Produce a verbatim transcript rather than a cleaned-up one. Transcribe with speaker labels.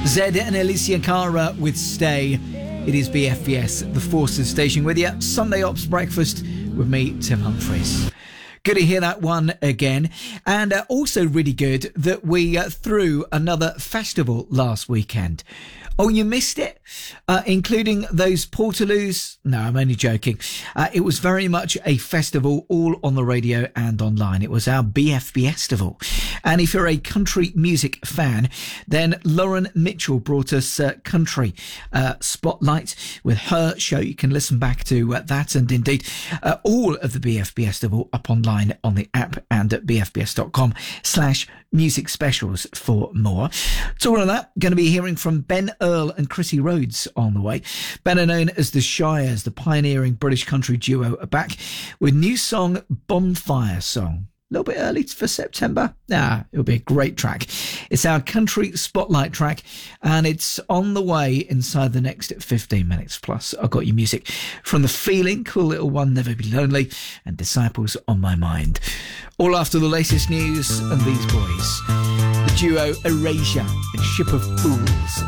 Speaker 1: Zed and Alicia Cara with Stay. It is B F B S, the Forces Station with you. Sunday Ops Breakfast with me, Tim Humphries. Good to hear that one again. And uh, also really good that we uh, threw another festival last weekend. Oh, you missed it? Uh, including those Portaloos? No, I'm only joking. Uh, it was very much a festival, all on the radio and online. It was our B F B Festival. And if you're a country music fan, then Lauren Mitchell brought us uh, Country uh, Spotlight with her show. You can listen back to uh, that and indeed uh, all of the B F B Festival up online on the app and at b f b s dot com slash music specials for more. So all of that, going to be hearing from Ben Earl and Chrissy Rhodes on the way. Better known as the Shires, the pioneering British country duo, are back with new song Bonfire Song. A little bit early for September. Ah, it'll be a great track. It's our country spotlight track, and it's on the way inside the next fifteen minutes. Plus, I've got your music from The Feeling, Cool Little One, Never Be Lonely, and Disciples on My Mind. All after the latest news and these boys. The duo Erasure and Ship of Fools.